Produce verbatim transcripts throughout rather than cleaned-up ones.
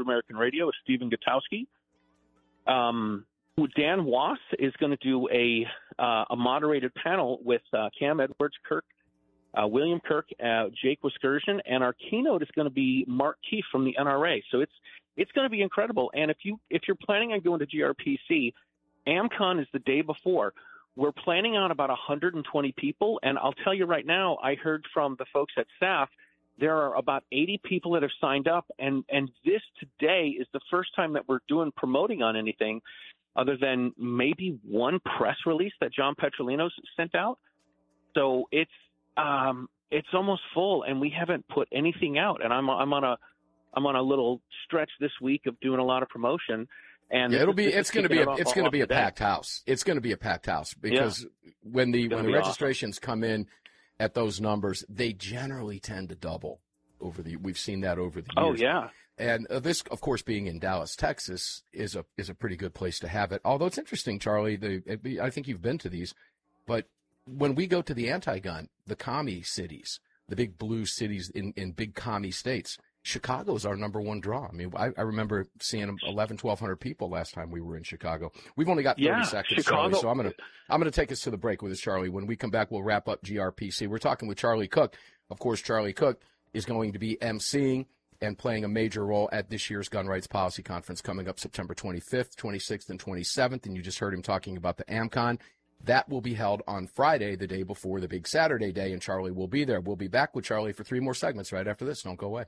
American Radio with Stephen Gutowski. Um, Dan Wass is going to do a uh, a moderated panel with uh, Cam Edwards, Kirk, uh, William Kirk, uh, Jake Wiskersian, and our keynote is going to be Mark Keefe from the N R A. So it's it's going to be incredible. And if you if you're planning on going to G R P C, AmCon is the day before. We're planning on about one hundred twenty people, and I'll tell you right now, I heard from the folks at S A F, there are about eighty people that have signed up, and, and this today is the first time that we're doing promoting on anything other than maybe one press release that John Petrolino sent out. So it's um, it's almost full, and we haven't put anything out. And I'm I'm on a I'm on a little stretch this week of doing a lot of promotion. And yeah, it'll be it's going to be a, it's going to be a packed house. It's going to be a packed house because yeah. when the when the registrations awesome. come in at those numbers, they generally tend to double over the. We've seen that over the years. Oh yeah. And uh, this, of course, being in Dallas, Texas, is a is a pretty good place to have it. Although it's interesting, Charlie, the, I think you've been to these, but when we go to the anti-gun, the commie cities, the big blue cities in, in big commie states, Chicago is our number one draw. I mean, I, I remember seeing eleven, twelve hundred people last time we were in Chicago. We've only got thirty yeah, seconds, Chicago. Charlie, so I'm gonna I'm gonna take us to the break with us, Charlie. When we come back, we'll wrap up G R P C. We're talking with Charlie Cook. Of course, Charlie Cook is going to be emceeing and playing a major role at this year's Gun Rights Policy Conference coming up September twenty-fifth, twenty-sixth, and twenty-seventh. And you just heard him talking about the AmCon. That will be held on Friday, the day before the big Saturday day, and Charlie will be there. We'll be back with Charlie for three more segments right after this. Don't go away.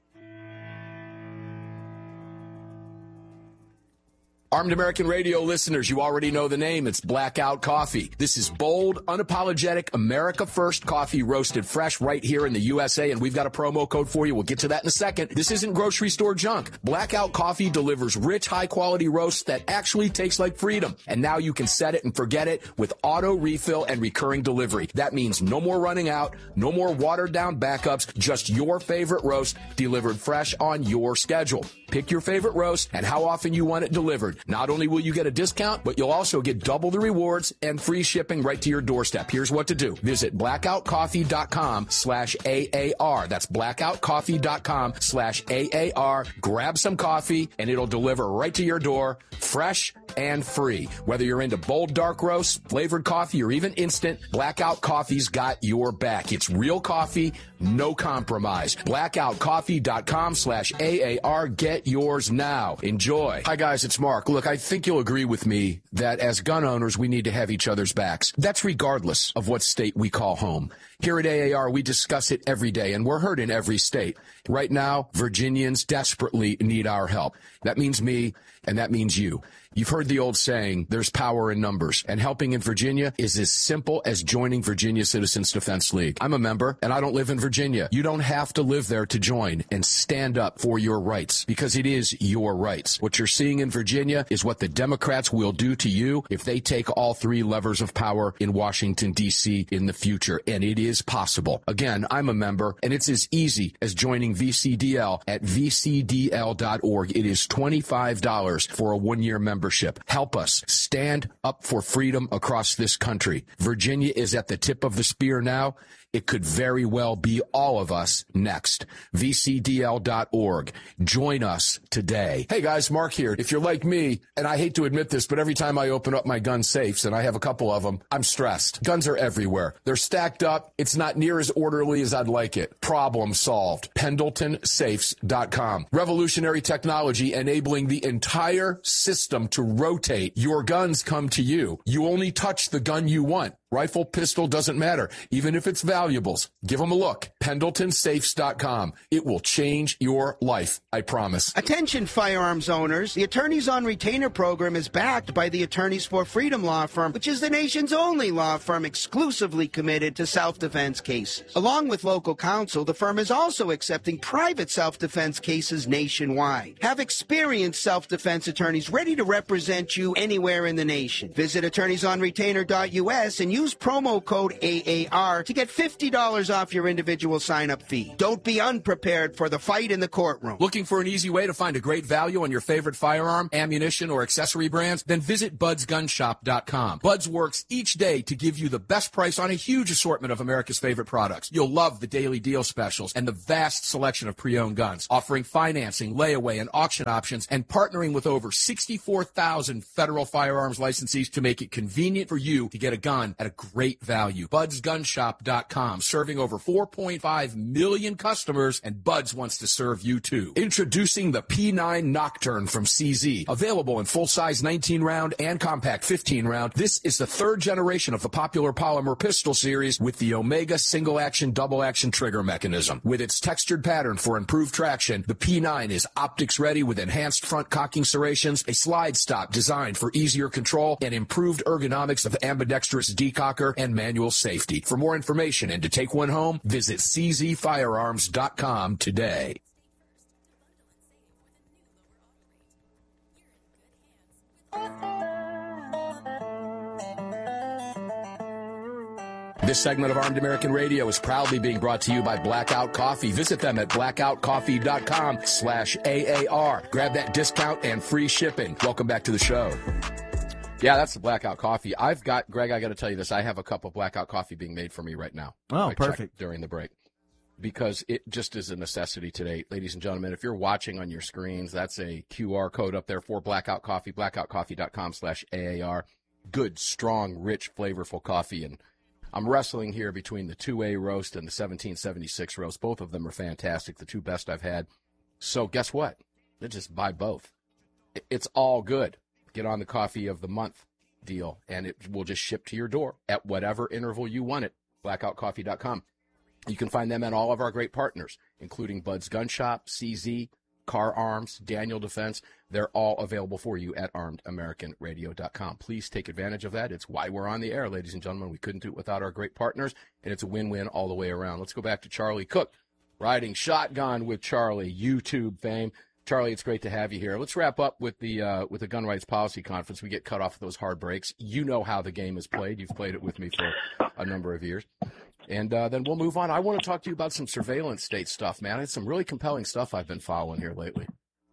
Armed American Radio listeners, you already know the name. It's Blackout Coffee. This is bold, unapologetic, America First coffee roasted fresh right here in the U S A, and we've got a promo code for you. We'll get to that in a second. This isn't grocery store junk. Blackout Coffee delivers rich, high-quality roasts that actually taste like freedom. And now you can set it and forget it with auto refill and recurring delivery. That means no more running out, no more watered-down backups, just your favorite roast delivered fresh on your schedule. Pick your favorite roast and how often you want it delivered. Not only will you get a discount, but you'll also get double the rewards and free shipping right to your doorstep. Here's what to do. Visit blackoutcoffee.com slash AAR. That's blackoutcoffee.com slash AAR. Grab some coffee, and it'll deliver right to your door, fresh and free. Whether you're into bold dark roast, flavored coffee, or even instant, Blackout Coffee's got your back. It's real coffee, no compromise. blackoutcoffee.com slash AAR. Get yours now. Enjoy. Hi, guys. It's Mark. Look, I think you'll agree with me that as gun owners, we need to have each other's backs. That's regardless of what state we call home. Here at A A R, we discuss it every day, and we're heard in every state. Right now, Virginians desperately need our help. That means me, and that means you. You've heard the old saying, there's power in numbers, and helping in Virginia is as simple as joining Virginia Citizens Defense League. I'm a member, and I don't live in Virginia. You don't have to live there to join and stand up for your rights, because it is your rights. What you're seeing in Virginia is what the Democrats will do to you if they take all three levers of power in Washington, D C in the future, and it is possible. Again, I'm a member, and it's as easy as joining V C D L at v c d l dot org. It is twenty-five dollars for a one-year membership. Help us stand up for freedom across this country. Virginia is at the tip of the spear now. It could very well be all of us next. v c d l dot org. Join us today. Hey guys, Mark here. If you're like me, and I hate to admit this, but every time I open up my gun safes, and I have a couple of them, I'm stressed. Guns are everywhere. They're stacked up. It's not near as orderly as I'd like it. Problem solved. Pendleton Safes dot com. Revolutionary technology enabling the entire system to rotate. Your guns come to you. You only touch the gun you want. Rifle, pistol, doesn't matter. Even if it's valuables, give them a look. Pendleton Safes dot com. It will change your life, I promise. Attention firearms owners. The Attorneys on Retainer program is backed by the Attorneys for Freedom law firm, which is the nation's only law firm exclusively committed to self-defense cases. Along with local counsel, the firm is also accepting private self-defense cases nationwide. Have experienced self-defense attorneys ready to represent you anywhere in the nation. Visit attorneys on retainer dot u s and use promo code A A R to get fifty dollars off your individual sign-up fee. Don't be unprepared for the fight in the courtroom. Looking for an easy way to find a great value on your favorite firearm, ammunition, or accessory brands? Then visit buds gun shop dot com. Buds works each day to give you the best price on a huge assortment of America's favorite products. You'll love the daily deal specials and the vast selection of pre-owned guns, offering financing, layaway, and auction options, and partnering with over sixty-four thousand federal firearms licensees to make it convenient for you to get a gun at a great value. buds gun shop dot com, serving over four point five million customers, and Buds wants to serve you too. Introducing the P nine Nocturne from C Z. Available in full-size nineteen round and compact fifteen round, this is the third generation of the popular polymer pistol series with the Omega single-action, double-action trigger mechanism. With its textured pattern for improved traction, the P nine is optics-ready with enhanced front cocking serrations, a slide stop designed for easier control, and improved ergonomics of ambidextrous decocker and manual safety. For more information and to take one home, visit c z firearms dot com today. This segment of Armed American Radio is proudly being brought to you by Blackout Coffee. Visit them at blackout coffee dot com slash A A R. Grab that discount and free shipping. Welcome back to the show. Yeah, that's the Blackout Coffee. I've got, Greg, I got to tell you this. I have a cup of Blackout Coffee being made for me right now. Oh, I perfect. During the break. Because it just is a necessity today. Ladies and gentlemen, if you're watching on your screens, that's a Q R code up there for Blackout Coffee, blackout coffee dot com slash A A R. Good, strong, rich, flavorful coffee. And I'm wrestling here between the two A roast and the seventeen seventy-six roast. Both of them are fantastic, the two best I've had. So guess what? Let's just buy both. It's all good. Get on the coffee of the month deal, and it will just ship to your door at whatever interval you want it. blackout coffee dot com. You can find them at all of our great partners, including Bud's Gun Shop, C Z, Car Arms, Daniel Defense. They're all available for you at armed american radio dot com. Please take advantage of that. It's why we're on the air, ladies and gentlemen. We couldn't do it without our great partners, and it's a win-win all the way around. Let's go back to Charlie Cook, riding shotgun with Charlie, YouTube fame. Charlie, it's great to have you here. Let's wrap up with the uh, with the Gun Rights Policy Conference. We get cut off at those hard breaks. You know how the game is played. You've played it with me for a number of years. And uh, then we'll move on. I want to talk to you about some surveillance state stuff, man. It's some really compelling stuff I've been following here lately.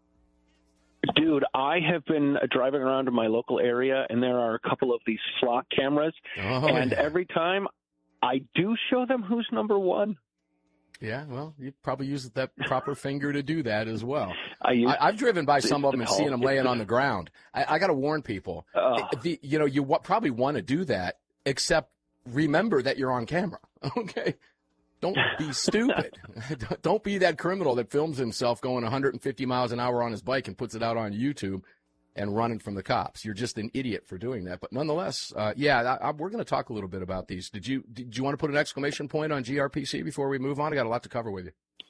Dude, I have been driving around in my local area, and there are a couple of these flock cameras. Oh, and yeah. every time I do show them who's number one. Yeah, well, you probably use that proper finger to do that as well. I use, I, I've driven by some of them and seen them laying on the ground. I, I got to warn people. Uh, the, you know, you w- probably want to do that, except remember that you're on camera, okay? Don't be stupid. Don't be that criminal that films himself going one hundred fifty miles an hour on his bike and puts it out on YouTube and running from the cops. You're just an idiot for doing that. But nonetheless, uh, yeah, I, I, we're going to talk a little bit about these. Did you did you want to put an exclamation point on G R P C before we move on? I got a lot to cover with you.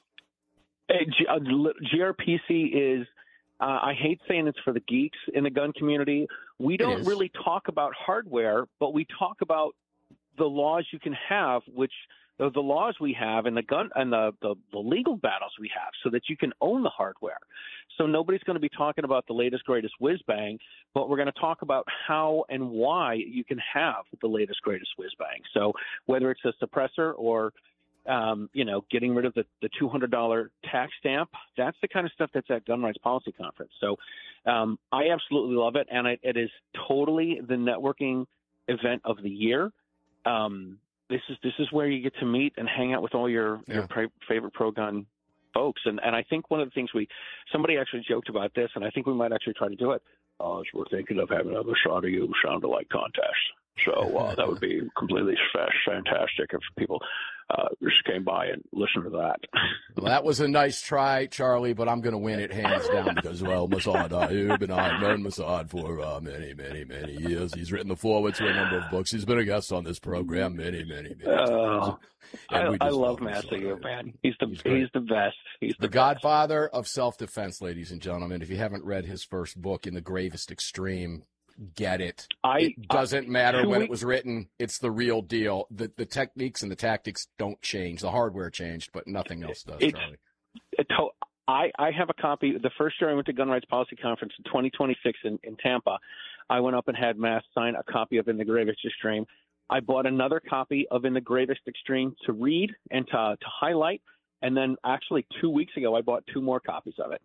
Hey, G, uh, G R P C is, uh, I hate saying it's for the geeks in the gun community. We don't really talk about hardware, but we talk about the laws you can have, which the, the laws we have and the gun and the, the, the legal battles we have so that you can own the hardware. So nobody's going to be talking about the latest, greatest whiz bang, but we're going to talk about how and why you can have the latest, greatest whiz bang. So whether it's a suppressor or, um, you know, getting rid of the, the two hundred dollars tax stamp, that's the kind of stuff that's at Gun Rights Policy Conference. So um, I absolutely love it. And it, it is totally the networking event of the year. Um, this is this is where you get to meet and hang out with all your, yeah. your pra- favorite pro-gun folks. And and I think one of the things we – somebody actually joked about this, and I think we might actually try to do it. Uh, we're thinking of having another shot of you sound-alike contest. So uh, that would be completely fantastic if people uh, just came by and listened to that. Well, that was a nice try, Charlie, but I'm going to win it hands down because, well, Mossad, I've been I've known Mossad for uh, many, many, many years. He's written the foreword to a number of books. He's been a guest on this program many, many, many times. Uh, I, I love Massey, man. He's the he's, he's the best. He's the, the godfather of self-defense, ladies and gentlemen. If you haven't read his first book, In the Gravest Extreme, get it. I, it doesn't I, matter when we, it was written. It's the real deal. The the techniques and the tactics don't change. The hardware changed, but nothing else does, it, Charlie. It, I, I have a copy. The first year I went to Gun Rights Policy Conference in twenty twenty-six in, in Tampa, I went up and had Mass sign a copy of In the Gravest Extreme. I bought another copy of In the Greatest Extreme to read and to, to highlight. And then actually two weeks ago, I bought two more copies of it.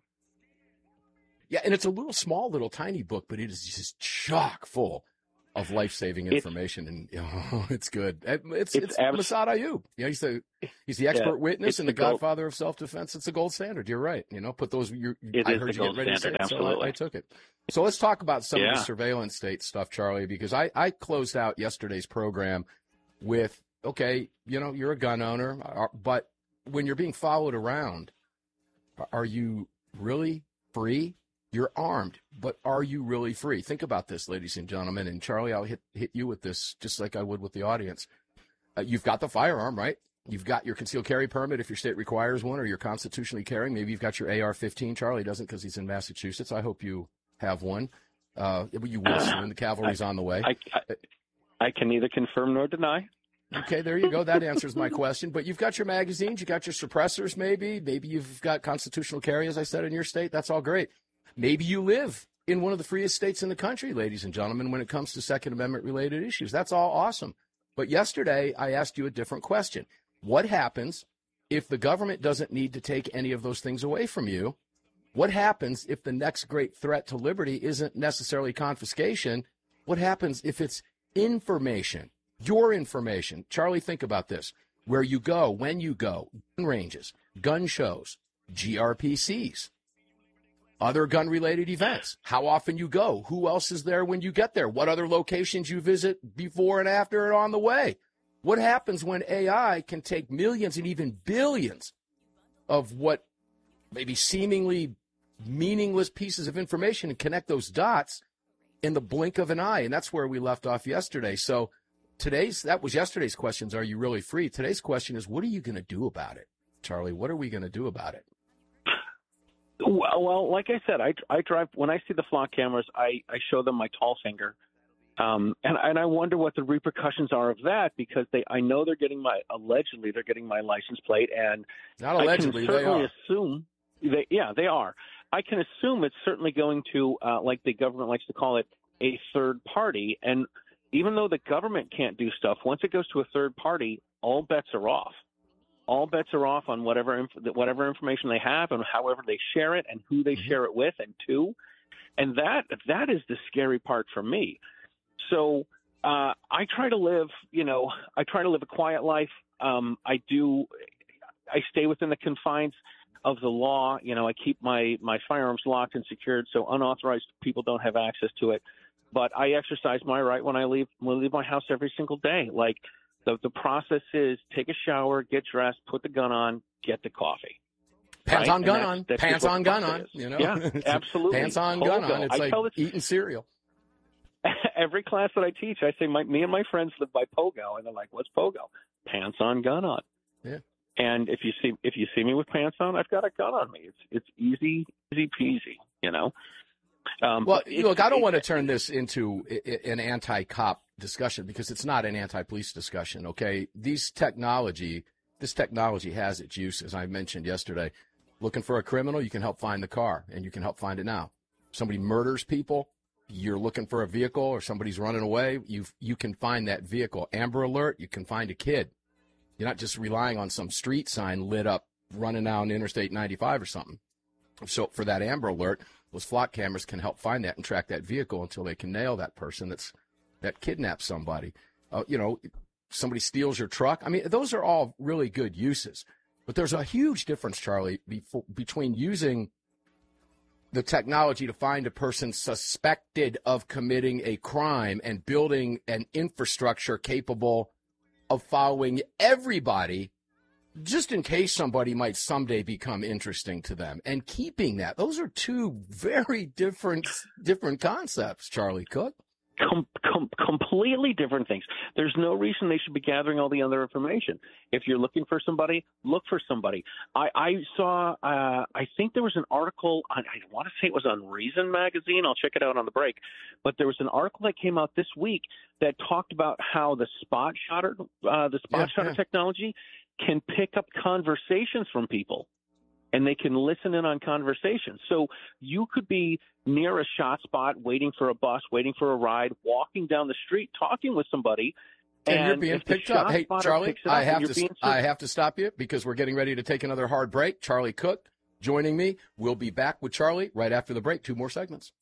Yeah, and it's a little small, little tiny book, but it is just chock full of life-saving information, and oh, it's good. It's it's, it's abs- Massad Ayoob. Yeah, he's the he's the expert yeah, witness and the, the godfather of self-defense. It's the gold standard. You're right. You know, put those. You're, it I is heard the you gold get ready standard. To say it, absolutely. So I, I took it. So let's talk about some yeah. of the surveillance state stuff, Charlie, because I I closed out yesterday's program with okay, you know, you're a gun owner, but when you're being followed around, are you really free? You're armed, but are you really free? Think about this, ladies and gentlemen. And Charlie, I'll hit hit you with this just like I would with the audience. Uh, you've got the firearm, right? You've got your concealed carry permit if your state requires one, or you're constitutionally carrying. Maybe you've got your A R fifteen. Charlie doesn't because he's in Massachusetts. I hope you have one. Uh, you will soon. The cavalry's on the way. I, I, I can neither confirm nor deny. Okay, there you go. That answers my question. But you've got your magazines. You got your suppressors, maybe. Maybe you've got constitutional carry, as I said, in your state. That's all great. Maybe you live in one of the freest states in the country, ladies and gentlemen, when it comes to Second Amendment-related issues. That's all awesome. But yesterday, I asked you a different question. What happens if the government doesn't need to take any of those things away from you? What happens if the next great threat to liberty isn't necessarily confiscation? What happens if it's information, your information? Charlie, think about this. Where you go, when you go, gun ranges, gun shows, G R P Cs. Other gun-related events, how often you go, who else is there when you get there, what other locations you visit before and after and on the way. What happens when A I can take millions and even billions of what maybe seemingly meaningless pieces of information and connect those dots in the blink of an eye? And that's where we left off yesterday. So today's, that was yesterday's questions, are you really free? Today's question is, what are you going to do about it? Charlie, what are we going to do about it? Well, well, like I said, I, I drive when I see the flock cameras, I, I show them my tall finger, um, and and I wonder what the repercussions are of that, because they I know they're getting my allegedly they're getting my license plate, and not allegedly I can certainly they are. assume they yeah they are. I can assume it's certainly going to uh, like the government likes to call it a third party, and even though the government can't do stuff, once it goes to a third party, all bets are off. All bets are off on whatever inf- whatever information they have and however they share it and who they mm-hmm. share it with and to. And that that is the scary part for me. So uh, I try to live, you know, I try to live a quiet life. Um, I do. I stay within the confines of the law. You know, I keep my, my firearms locked and secured so unauthorized people don't have access to it. But I exercise my right when I leave when I leave my house every single day. Like, The, the process is take a shower, get dressed, put the gun on, get the coffee. Pants right? on, gun that's, on. That's Pants on, gun on. You know? Yeah, absolutely. Pants on, gun on. It's I like this, eating cereal. Every class that I teach, I say, my, me and my friends live by Pogo. And they're like, what's Pogo? Pants on, gun on. Yeah. And if you see if you see me with pants on, I've got a gun on me. It's it's easy, easy peasy, you know. Um, well, look, I don't want to turn this into an anti-cop discussion because it's not an anti-police discussion, okay? These technology, this technology has its use, as I mentioned yesterday. Looking for a criminal, you can help find the car, and you can help find it now. Somebody murders people, you're looking for a vehicle, or somebody's running away, you you can find that vehicle. Amber Alert, you can find a kid. You're not just relying on some street sign lit up running down Interstate ninety-five or something. So for that Amber Alert, those flock cameras can help find that and track that vehicle until they can nail that person that's that kidnaps somebody. Uh, you know, somebody steals your truck. I mean, those are all really good uses. But there's a huge difference, Charlie, before, between using the technology to find a person suspected of committing a crime and building an infrastructure capable of following everybody just in case somebody might someday become interesting to them, and keeping that. Those are two very different different concepts, Charlie Cook. Com- com- completely different things. There's no reason they should be gathering all the other information. If you're looking for somebody, look for somebody. I, I saw, uh, I think there was an article, on, I want to say it was on Reason Magazine. I'll check it out on the break. But there was an article that came out this week that talked about how the spot shotter, uh, the spot yeah, shotter yeah. technology can pick up conversations from people, and they can listen in on conversations. So you could be near a shot spot, waiting for a bus, waiting for a ride, walking down the street, talking with somebody, And, and you're being if the picked up. Hey, ShotSpotter Charlie, picks it up I and have you're to being I have to stop you because we're getting ready to take another hard break. Charlie Cook joining me. We'll be back with Charlie right after the break. Two more segments.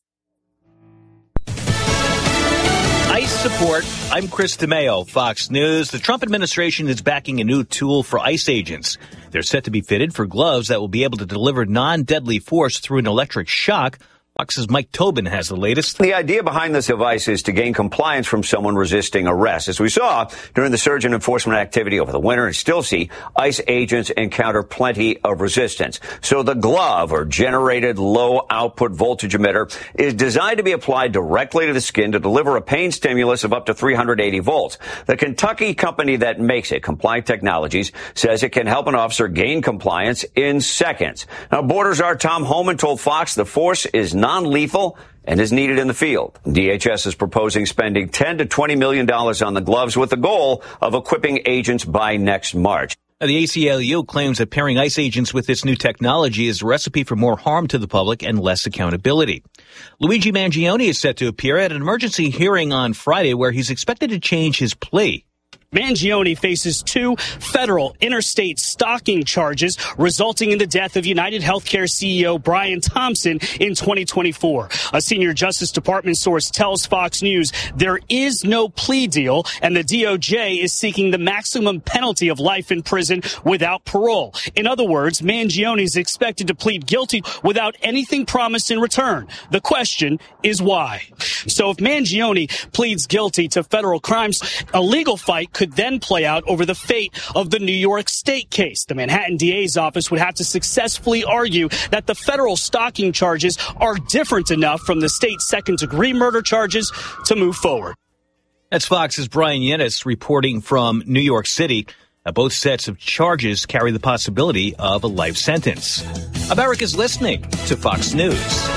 ICE support. I'm Chris DeMeo, Fox News. The Trump administration is backing a new tool for ICE agents. They're set to be fitted for gloves that will be able to deliver non-deadly force through an electric shock. Fox's Mike Tobin has the latest. The idea behind this device is to gain compliance from someone resisting arrest. As we saw during the surge in enforcement activity over the winter and still see, ICE agents encounter plenty of resistance. So the glove, or generated low output voltage emitter, is designed to be applied directly to the skin to deliver a pain stimulus of up to three hundred eighty volts. The Kentucky company that makes it, Compliant Technologies, says it can help an officer gain compliance in seconds. Now, Border Czar Tom Homan told Fox the force is not non-lethal and is needed in the field. D H S is proposing spending ten to twenty million dollars on the gloves with the goal of equipping agents by next March. The A C L U claims that pairing ICE agents with this new technology is a recipe for more harm to the public and less accountability. Luigi Mangione is set to appear at an emergency hearing on Friday where he's expected to change his plea. Mangione faces two federal interstate stalking charges resulting in the death of United Healthcare C E O Brian Thompson in twenty twenty-four. A senior Justice Department source tells Fox News there is no plea deal and the D O J is seeking the maximum penalty of life in prison without parole. In other words, Mangione is expected to plead guilty without anything promised in return. The question is why. So if Mangione pleads guilty to federal crimes, a legal fight could then play out over the fate of the New York State case. The Manhattan D A's office would have to successfully argue that the federal stalking charges are different enough from the state second-degree murder charges to move forward. That's Fox's Brian Yennis reporting from New York City. Now, both sets of charges carry the possibility of a life sentence. America's listening to Fox News.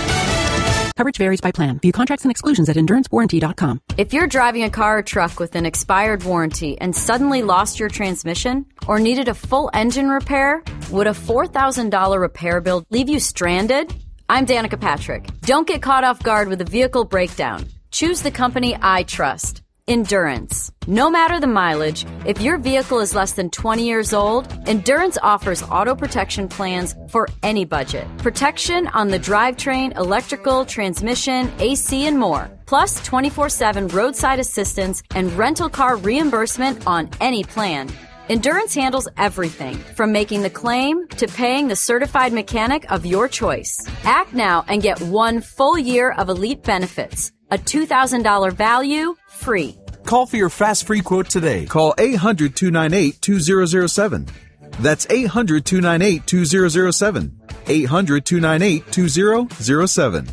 Coverage varies by plan. View contracts and exclusions at endurance warranty dot com. If you're driving a car or truck with an expired warranty and suddenly lost your transmission or needed a full engine repair, would a four thousand dollars repair bill leave you stranded? I'm Danica Patrick. Don't get caught off guard with a vehicle breakdown. Choose the company I trust. Endurance. No matter the mileage, if your vehicle is less than twenty years old, Endurance offers auto protection plans for any budget. Protection on the drivetrain, electrical, transmission, A C, and more. Plus twenty-four seven roadside assistance and rental car reimbursement on any plan. Endurance handles everything, from making the claim to paying the certified mechanic of your choice. Act now and get one full year of elite benefits. A two thousand dollars value, free. Call for your fast free quote today. Call eight hundred, two nine eight, two zero zero seven. That's eight hundred, two nine eight, two zero zero seven. eight hundred, two nine eight, two zero zero seven.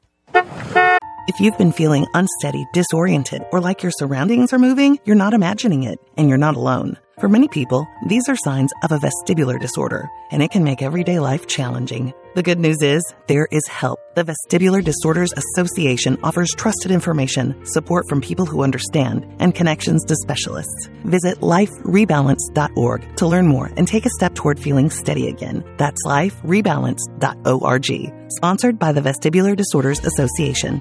If you've been feeling unsteady, disoriented, or like your surroundings are moving, you're not imagining it, and you're not alone. For many people, these are signs of a vestibular disorder, and it can make everyday life challenging. The good news is, there is help. The Vestibular Disorders Association offers trusted information, support from people who understand, and connections to specialists. Visit life rebalance dot org to learn more and take a step toward feeling steady again. That's life rebalance dot org. Sponsored by the Vestibular Disorders Association.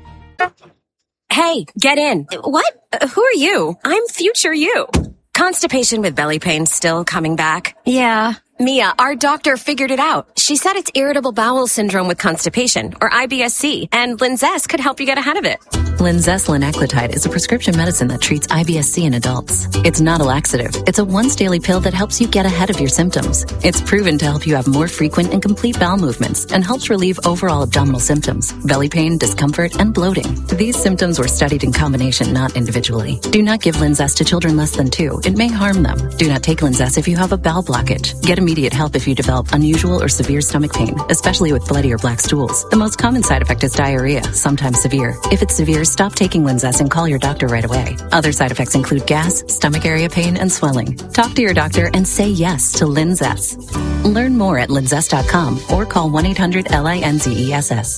Hey, get in. What? Uh, who are you? I'm future you. Constipation with belly pain still coming back? Yeah. Mia, our doctor figured it out. She said it's irritable bowel syndrome with constipation, or I B S C, and Linzess could help you get ahead of it. Linzess linaclotide is a prescription medicine that treats I B S C in adults. It's not a laxative. It's a once-daily pill that helps you get ahead of your symptoms. It's proven to help you have more frequent and complete bowel movements and helps relieve overall abdominal symptoms, belly pain, discomfort, and bloating. These symptoms were studied in combination, not individually. Do not give Linzess to children less than two. It may harm them. Do not take Linzess if you have a bowel blockage. Get immediate help if you develop unusual or severe stomach pain, especially with bloody or black stools. The most common side effect is diarrhea, sometimes severe. If it's severe, stop taking Linzess and call your doctor right away. Other side effects include gas, stomach area pain, and swelling. Talk to your doctor and say yes to Linzess. Learn more at linzess dot com or call one eight hundred L I N Z E S S.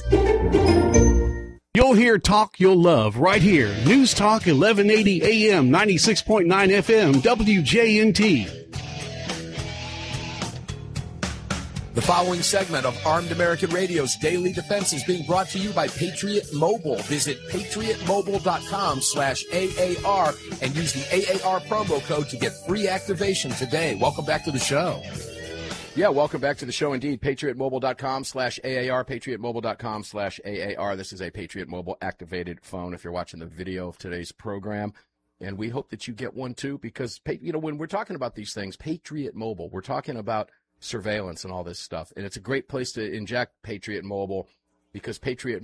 You'll hear talk you'll love right here. News Talk eleven eighty A M, ninety-six point nine F M, W J N T. The following segment of Armed American Radio's Daily Defense is being brought to you by Patriot Mobile. Visit patriotmobile.com slash AAR and use the A A R promo code to get free activation today. Welcome back to the show. Yeah, welcome back to the show indeed. patriotmobile.com slash AAR, patriotmobile.com slash AAR. This is a Patriot Mobile activated phone if you're watching the video of today's program. And we hope that you get one too because, you know, when we're talking about these things, Patriot Mobile, we're talking about surveillance and all this stuff. And it's a great place to inject Patriot Mobile because Patriot